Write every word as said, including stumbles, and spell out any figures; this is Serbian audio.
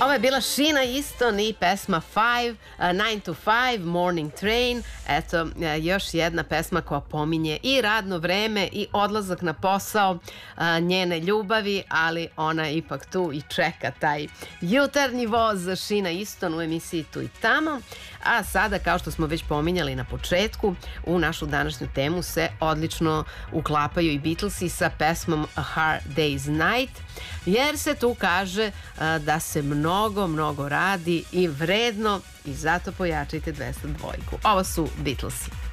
Ovo je bila Sheena Easton i pesma five, nine to five, Morning Train. Eto, još jedna pesma koja pominje i radno vreme i odlazak na posao, njene ljubavi, ali ona je ipak tu i čeka taj jutarnji voz. Sheena Easton u emisiji Tu i tamo. A sada, kao što smo već pominjali na početku, u našu današnju temu se odlično uklapaju i Beatlesi sa pesmom A Hard Day's Night, jer se tu kaže da se mnogo, mnogo radi i vredno, i zato pojačajte dvesta dva. Ovo su Beatlesi.